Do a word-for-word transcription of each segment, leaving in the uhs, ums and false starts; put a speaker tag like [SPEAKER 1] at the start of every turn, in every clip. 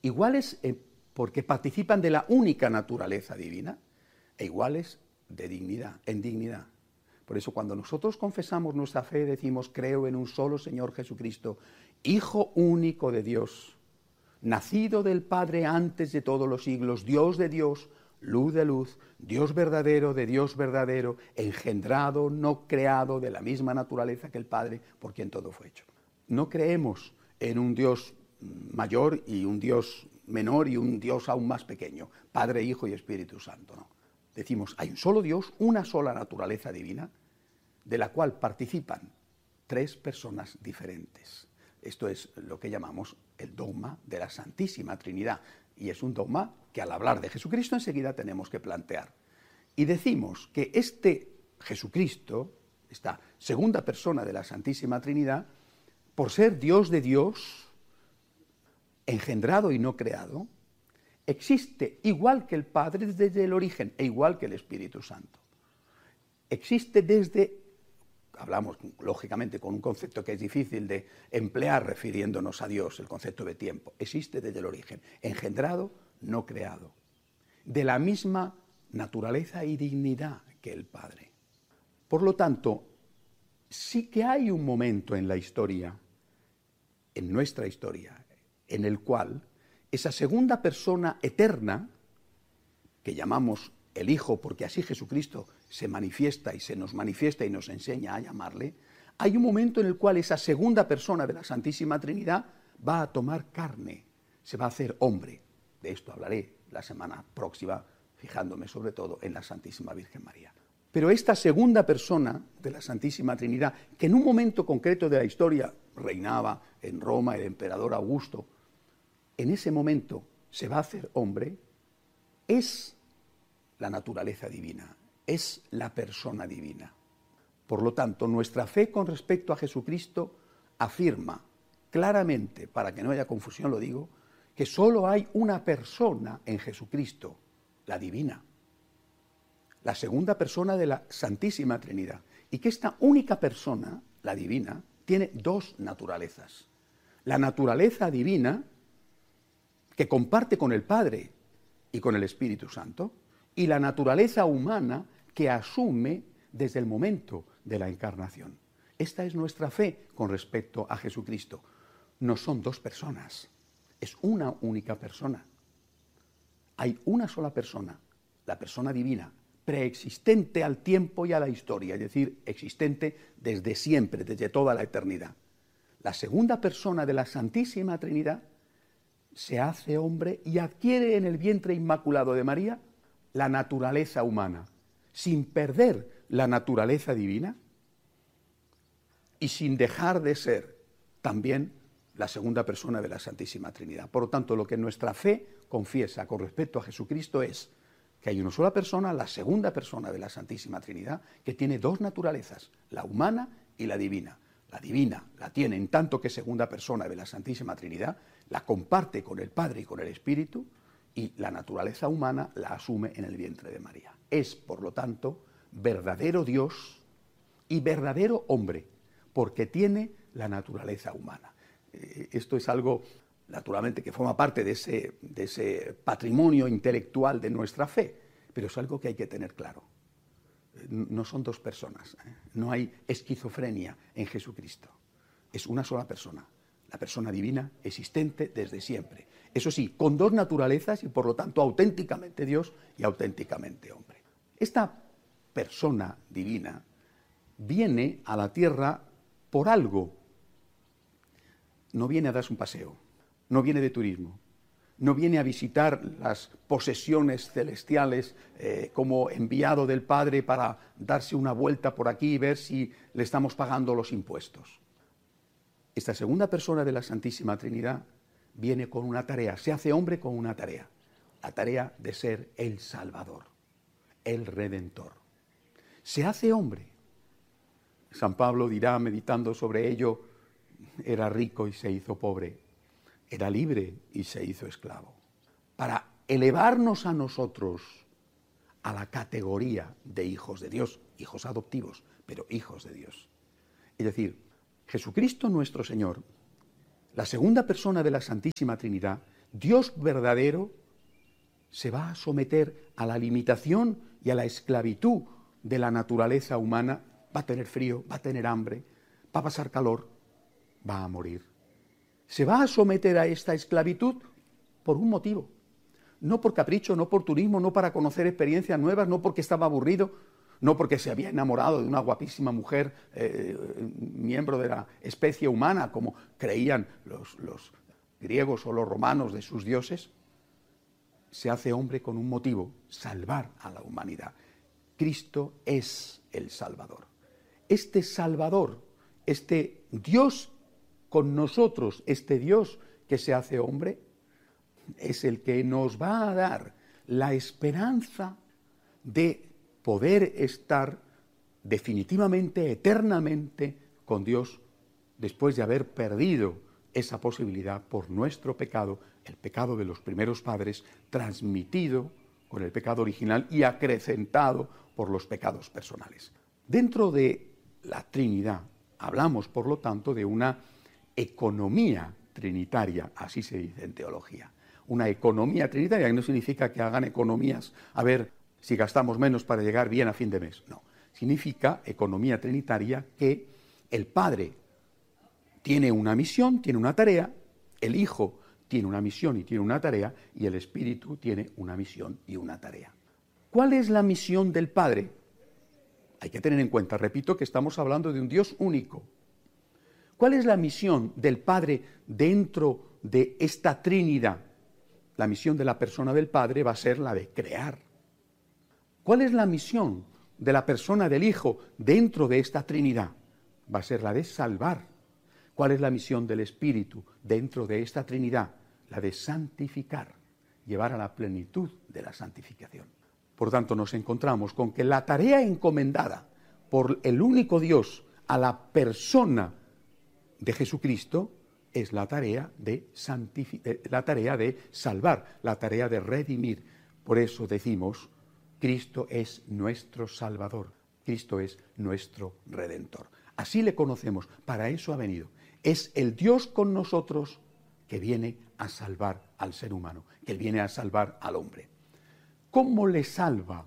[SPEAKER 1] iguales eh, porque participan de la única naturaleza divina, e iguales de dignidad, en dignidad. Por eso cuando nosotros confesamos nuestra fe, decimos, creo en un solo Señor Jesucristo, Hijo único de Dios, nacido del Padre antes de todos los siglos, Dios de Dios, luz de luz, Dios verdadero de Dios verdadero, engendrado, no creado, de la misma naturaleza que el Padre, por quien todo fue hecho. No creemos en un Dios mayor y un Dios menor y un Dios aún más pequeño, Padre, Hijo y Espíritu Santo, no. Decimos, hay un solo Dios, una sola naturaleza divina, de la cual participan tres personas diferentes. Esto es lo que llamamos el dogma de la Santísima Trinidad, y es un dogma que al hablar de Jesucristo enseguida tenemos que plantear. Y decimos que este Jesucristo, esta segunda persona de la Santísima Trinidad, por ser Dios de Dios, engendrado y no creado, existe igual que el Padre desde el origen e igual que el Espíritu Santo. Existe desde, hablamos lógicamente con un concepto que es difícil de emplear refiriéndonos a Dios, el concepto de tiempo, existe desde el origen, engendrado, no creado, de la misma naturaleza y dignidad que el Padre. Por lo tanto, sí que hay un momento en la historia, en nuestra historia, en el cual esa segunda persona eterna, que llamamos el Hijo, porque así Jesucristo se manifiesta y se nos manifiesta y nos enseña a llamarle, hay un momento en el cual esa segunda persona de la Santísima Trinidad va a tomar carne, se va a hacer hombre. De esto hablaré la semana próxima, fijándome sobre todo en la Santísima Virgen María. Pero esta segunda persona de la Santísima Trinidad, que en un momento concreto de la historia reinaba en Roma el emperador Augusto, en ese momento se va a hacer hombre, es la naturaleza divina, es la persona divina. Por lo tanto, nuestra fe con respecto a Jesucristo afirma claramente, para que no haya confusión lo digo, que solo hay una persona en Jesucristo, la divina, la segunda persona de la Santísima Trinidad, y que esta única persona, la divina, tiene dos naturalezas. La naturaleza divina, que comparte con el Padre y con el Espíritu Santo, y la naturaleza humana que asume desde el momento de la encarnación. Esta es nuestra fe con respecto a Jesucristo. No son dos personas, es una única persona. Hay una sola persona, la persona divina, preexistente al tiempo y a la historia, es decir, existente desde siempre, desde toda la eternidad. La segunda persona de la Santísima Trinidad se hace hombre y adquiere en el vientre inmaculado de María la naturaleza humana, sin perder la naturaleza divina y sin dejar de ser también la segunda persona de la Santísima Trinidad. Por lo tanto, lo que nuestra fe confiesa con respecto a Jesucristo es que hay una sola persona, la segunda persona de la Santísima Trinidad, que tiene dos naturalezas, la humana y la divina. La divina la tiene en tanto que segunda persona de la Santísima Trinidad, la comparte con el Padre y con el Espíritu, y la naturaleza humana la asume en el vientre de María. Es, por lo tanto, verdadero Dios y verdadero hombre, porque tiene la naturaleza humana. Eh, esto es algo, naturalmente, que forma parte de ese, de ese patrimonio intelectual de nuestra fe, pero es algo que hay que tener claro. No son dos personas, ¿eh? No hay esquizofrenia en Jesucristo. Es una sola persona, la persona divina existente desde siempre. Eso sí, con dos naturalezas y por lo tanto auténticamente Dios y auténticamente hombre. Esta persona divina viene a la tierra por algo. No viene a darse un paseo, no viene de turismo, no viene a visitar las posesiones celestiales eh, como enviado del Padre para darse una vuelta por aquí y ver si le estamos pagando los impuestos. Esta segunda persona de la Santísima Trinidad viene con una tarea, se hace hombre con una tarea, la tarea de ser el Salvador, el Redentor. Se hace hombre. San Pablo dirá, meditando sobre ello, era rico y se hizo pobre, era libre y se hizo esclavo, para elevarnos a nosotros a la categoría de hijos de Dios, hijos adoptivos, pero hijos de Dios. Es decir, Jesucristo nuestro Señor, la segunda persona de la Santísima Trinidad, Dios verdadero se va a someter a la limitación y a la esclavitud de la naturaleza humana. Va a tener frío, va a tener hambre, va a pasar calor, va a morir. Se va a someter a esta esclavitud por un motivo. No por capricho, no por turismo, no para conocer experiencias nuevas, no porque estaba aburrido, no porque se había enamorado de una guapísima mujer, eh, miembro de la especie humana, como creían los, los griegos o los romanos de sus dioses. Se hace hombre con un motivo: salvar a la humanidad. Cristo es el Salvador. Este Salvador, este Dios con nosotros, este Dios que se hace hombre, es el que nos va a dar la esperanza de poder estar definitivamente, eternamente con Dios, después de haber perdido esa posibilidad por nuestro pecado, el pecado de los primeros padres, transmitido con el pecado original y acrecentado por los pecados personales. Dentro de la Trinidad hablamos, por lo tanto, de una economía trinitaria, así se dice en teología. Una economía trinitaria, que no significa que hagan economías a ver si gastamos menos para llegar bien a fin de mes. No, significa economía trinitaria que el Padre tiene una misión, tiene una tarea, el Hijo tiene una misión y tiene una tarea, y el Espíritu tiene una misión y una tarea. ¿Cuál es la misión del Padre? Hay que tener en cuenta, repito, que estamos hablando de un Dios único. ¿Cuál es la misión del Padre dentro de esta Trinidad? La misión de la persona del Padre va a ser la de crear. ¿Cuál es la misión de la persona del Hijo dentro de esta Trinidad? Va a ser la de salvar. ¿Cuál es la misión del Espíritu dentro de esta Trinidad? La de santificar, llevar a la plenitud de la santificación. Por tanto, nos encontramos con que la tarea encomendada por el único Dios a la persona de Jesucristo es la tarea de santificar, la tarea de salvar, la tarea de redimir. Por eso decimos, Cristo es nuestro Salvador, Cristo es nuestro Redentor. Así le conocemos, para eso ha venido. Es el Dios con nosotros que viene a salvar al ser humano, que viene a salvar al hombre. ¿Cómo le salva?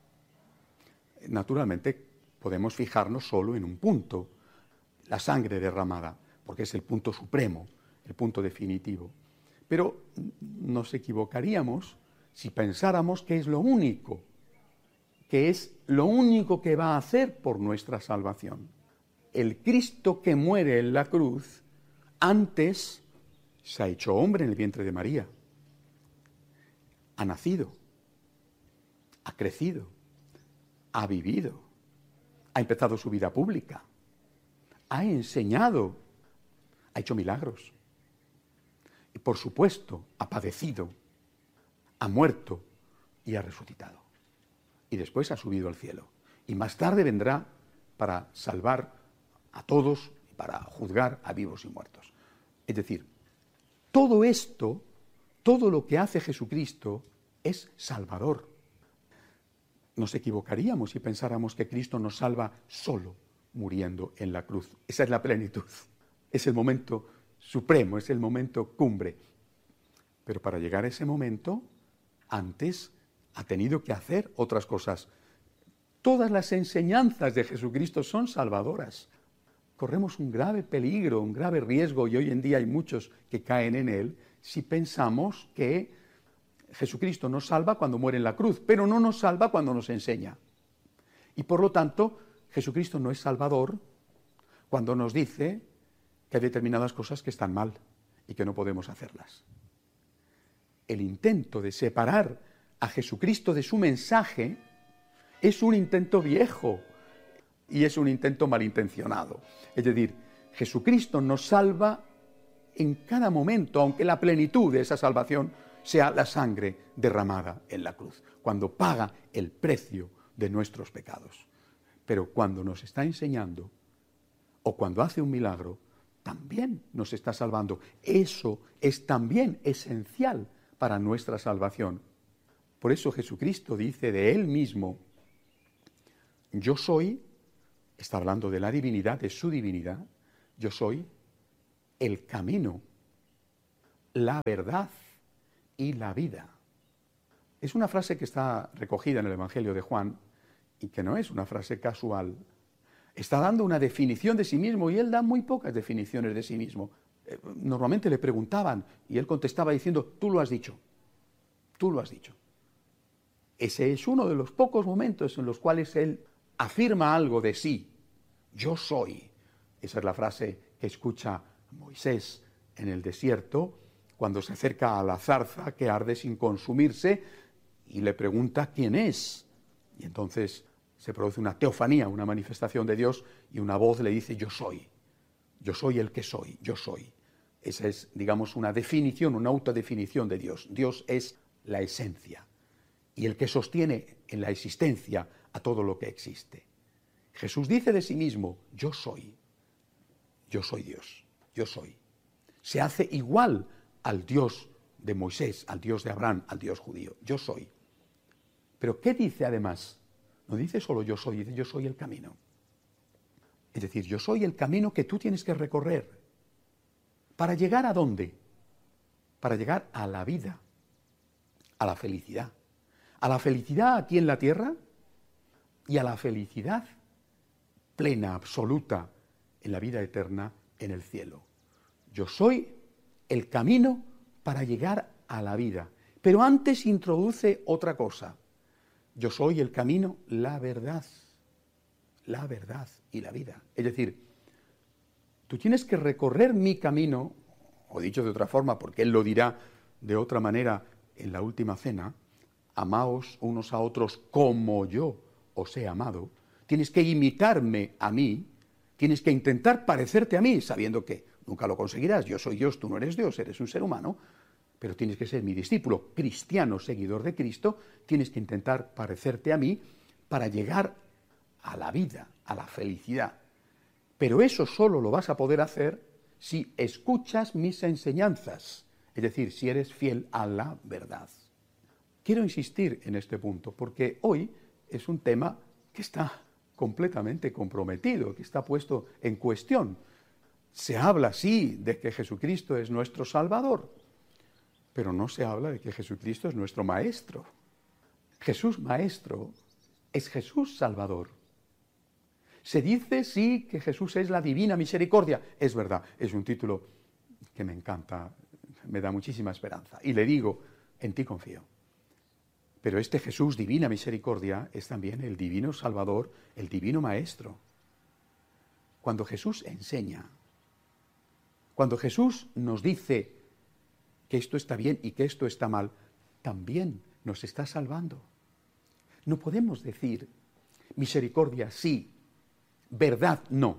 [SPEAKER 1] Naturalmente, podemos fijarnos solo en un punto, la sangre derramada, porque es el punto supremo, el punto definitivo. Pero nos equivocaríamos si pensáramos que es lo único, que es lo único que va a hacer por nuestra salvación. El Cristo que muere en la cruz, antes se ha hecho hombre en el vientre de María, ha nacido, ha crecido, ha vivido, ha empezado su vida pública, ha enseñado, ha hecho milagros. Y por supuesto, ha padecido, ha muerto y ha resucitado. Y después ha subido al cielo. Y más tarde vendrá para salvar a todos y para juzgar a vivos y muertos. Es decir, todo esto, todo lo que hace Jesucristo es salvador. Nos equivocaríamos si pensáramos que Cristo nos salva solo muriendo en la cruz. Esa es la plenitud. Es el momento supremo, es el momento cumbre. Pero para llegar a ese momento, antes ha tenido que hacer otras cosas. Todas las enseñanzas de Jesucristo son salvadoras. Corremos un grave peligro, un grave riesgo, y hoy en día hay muchos que caen en él, si pensamos que Jesucristo nos salva cuando muere en la cruz, pero no nos salva cuando nos enseña. Y por lo tanto, Jesucristo no es salvador cuando nos dice que hay determinadas cosas que están mal y que no podemos hacerlas. El intento de separar a Jesucristo de su mensaje es un intento viejo y es un intento malintencionado. Es decir, Jesucristo nos salva en cada momento, aunque la plenitud de esa salvación sea la sangre derramada en la cruz, cuando paga el precio de nuestros pecados. Pero cuando nos está enseñando o cuando hace un milagro, también nos está salvando. Eso es también esencial para nuestra salvación. Por eso Jesucristo dice de Él mismo, yo soy, está hablando de la divinidad, de su divinidad, yo soy el camino, la verdad y la vida. Es una frase que está recogida en el Evangelio de Juan y que no es una frase casual. Está dando una definición de sí mismo y él da muy pocas definiciones de sí mismo. Normalmente le preguntaban y él contestaba diciendo, tú lo has dicho, tú lo has dicho. Ese es uno de los pocos momentos en los cuales él afirma algo de sí. Yo soy. Esa es la frase que escucha Moisés en el desierto cuando se acerca a la zarza que arde sin consumirse y le pregunta quién es. Y entonces se produce una teofanía, una manifestación de Dios y una voz le dice yo soy. Yo soy el que soy, yo soy. Esa es, digamos, una definición, una autodefinición de Dios. Dios es la esencia y el que sostiene en la existencia a todo lo que existe. Jesús dice de sí mismo, yo soy, yo soy Dios, yo soy. Se hace igual al Dios de Moisés, al Dios de Abraham, al Dios judío, yo soy. Pero ¿qué dice además? No dice solo yo soy, dice yo soy el camino. Es decir, yo soy el camino que tú tienes que recorrer. ¿Para llegar a dónde? Para llegar a la vida, a la felicidad. A la felicidad aquí en la tierra y a la felicidad plena, absoluta, en la vida eterna en el cielo. Yo soy el camino para llegar a la vida. Pero antes introduce otra cosa. Yo soy el camino, la verdad. La verdad y la vida. Es decir, tú tienes que recorrer mi camino, o dicho de otra forma, porque él lo dirá de otra manera en la última cena, amaos unos a otros como yo os he amado. Tienes que imitarme a mí, tienes que intentar parecerte a mí, sabiendo que nunca lo conseguirás. Yo soy Dios, tú no eres Dios, eres un ser humano, pero tienes que ser mi discípulo, cristiano, seguidor de Cristo, tienes que intentar parecerte a mí para llegar a la vida, a la felicidad. Pero eso solo lo vas a poder hacer si escuchas mis enseñanzas, es decir, si eres fiel a la verdad. Quiero insistir en este punto, porque hoy es un tema que está completamente comprometido, que está puesto en cuestión. Se habla, sí, de que Jesucristo es nuestro Salvador, pero no se habla de que Jesucristo es nuestro Maestro. Jesús Maestro es Jesús Salvador. Se dice, sí, que Jesús es la divina misericordia. Es verdad, es un título que me encanta, me da muchísima esperanza. Y le digo, en ti confío. Pero este Jesús, divina misericordia, es también el divino Salvador, el divino Maestro. Cuando Jesús enseña, cuando Jesús nos dice que esto está bien y que esto está mal, también nos está salvando. No podemos decir, misericordia sí, verdad no.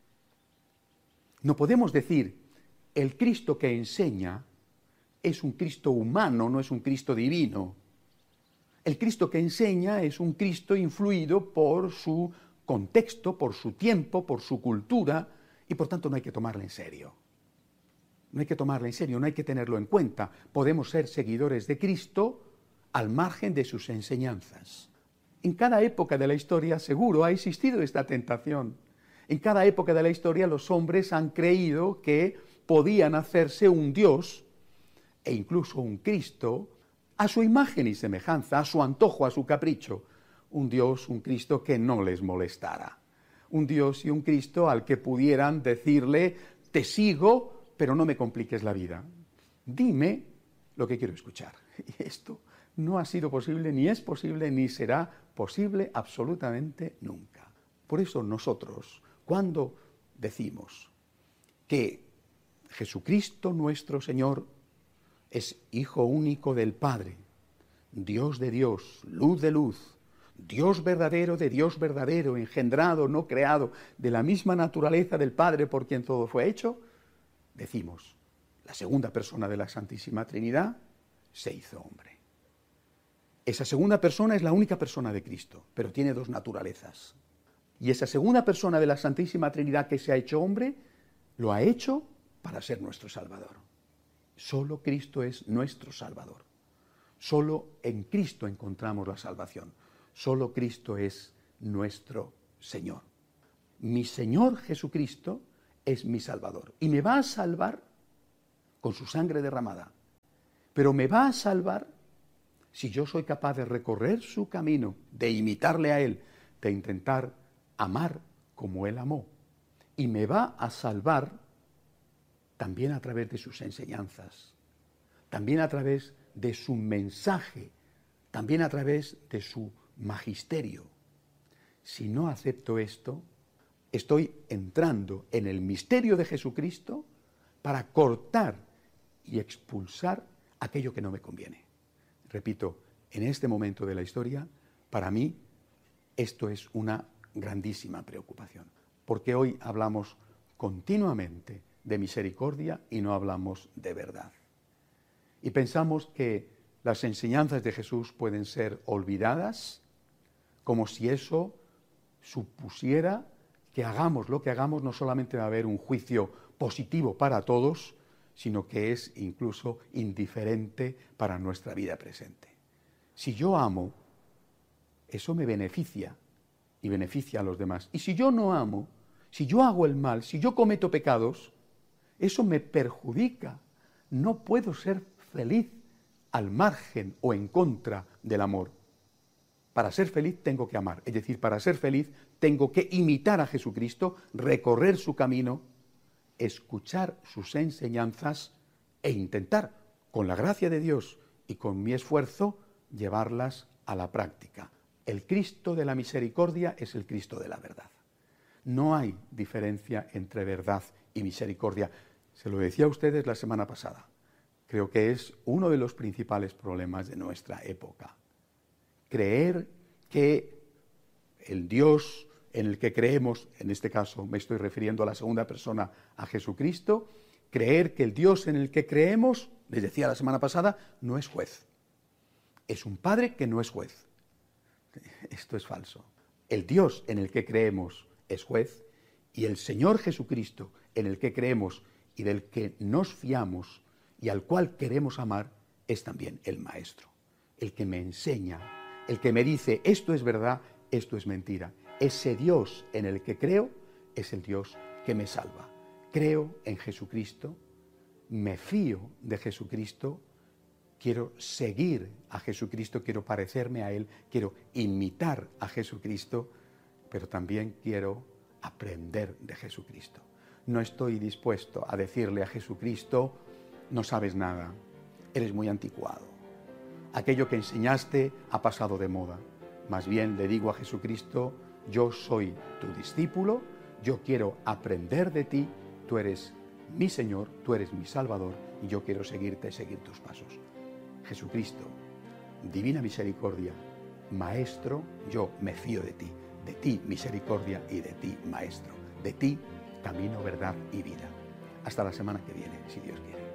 [SPEAKER 1] No podemos decir, el Cristo que enseña es un Cristo humano, no es un Cristo divino. El Cristo que enseña es un Cristo influido por su contexto, por su tiempo, por su cultura, y por tanto no hay que tomarle en serio. No hay que tomarle en serio, no hay que tenerlo en cuenta. Podemos ser seguidores de Cristo al margen de sus enseñanzas. En cada época de la historia seguro ha existido esta tentación. En cada época de la historia los hombres han creído que podían hacerse un Dios e incluso un Cristo a su imagen y semejanza, a su antojo, a su capricho. Un Dios, un Cristo que no les molestara. Un Dios y un Cristo al que pudieran decirle, te sigo, pero no me compliques la vida. Dime lo que quiero escuchar. Y esto no ha sido posible, ni es posible, ni será posible absolutamente nunca. Por eso nosotros, cuando decimos que Jesucristo nuestro Señor es Hijo único del Padre, Dios de Dios, luz de luz, Dios verdadero de Dios verdadero, engendrado, no creado, de la misma naturaleza del Padre por quien todo fue hecho, decimos, la segunda persona de la Santísima Trinidad se hizo hombre. Esa segunda persona es la única persona de Cristo, pero tiene dos naturalezas. Y esa segunda persona de la Santísima Trinidad que se ha hecho hombre, lo ha hecho para ser nuestro Salvador. Solo Cristo es nuestro Salvador. Solo en Cristo encontramos la salvación. Solo Cristo es nuestro Señor. Mi Señor Jesucristo es mi Salvador. Y me va a salvar con su sangre derramada. pero me va a salvar si yo soy capaz de recorrer su camino, de imitarle a Él, de intentar amar como Él amó. Y me va a salvar también a través de sus enseñanzas, también a través de su mensaje, también a través de su magisterio. Si no acepto esto, estoy entrando en el misterio de Jesucristo para cortar y expulsar aquello que no me conviene. Repito, en este momento de la historia, para mí, esto es una grandísima preocupación, porque hoy hablamos continuamente de misericordia y no hablamos de verdad. Y pensamos que las enseñanzas de Jesús pueden ser olvidadas, como si eso supusiera que hagamos lo que hagamos, no solamente va a haber un juicio positivo para todos, sino que es incluso indiferente para nuestra vida presente. Si yo amo, eso me beneficia y beneficia a los demás. Y si yo no amo, si yo hago el mal, si yo cometo pecados, eso me perjudica. No puedo ser feliz al margen o en contra del amor. Para ser feliz tengo que amar, es decir, para ser feliz tengo que imitar a Jesucristo, recorrer su camino, escuchar sus enseñanzas e intentar, con la gracia de Dios y con mi esfuerzo, llevarlas a la práctica. El Cristo de la misericordia es el Cristo de la verdad. No hay diferencia entre verdad y misericordia. Se lo decía a ustedes la semana pasada. Creo que es uno de los principales problemas de nuestra época. Creer que el Dios en el que creemos, en este caso me estoy refiriendo a la segunda persona, a Jesucristo, creer que el Dios en el que creemos, les decía la semana pasada, no es juez. Es un padre que no es juez. Esto es falso. El Dios en el que creemos es juez y el Señor Jesucristo en el que creemos y del que nos fiamos y al cual queremos amar es también el Maestro, el que me enseña, el que me dice esto es verdad, esto es mentira. Ese Dios en el que creo es el Dios que me salva. Creo en Jesucristo, me fío de Jesucristo, quiero seguir a Jesucristo, quiero parecerme a Él, quiero imitar a Jesucristo, pero también quiero aprender de Jesucristo. No estoy dispuesto a decirle a Jesucristo, no sabes nada, eres muy anticuado. Aquello que enseñaste ha pasado de moda. Más bien le digo a Jesucristo, yo soy tu discípulo, yo quiero aprender de ti, tú eres mi Señor, tú eres mi Salvador y yo quiero seguirte, seguir tus pasos. Jesucristo, divina misericordia, Maestro, yo me fío de ti, de ti misericordia y de ti Maestro, de ti camino, verdad y vida. Hasta la semana que viene, si Dios quiere.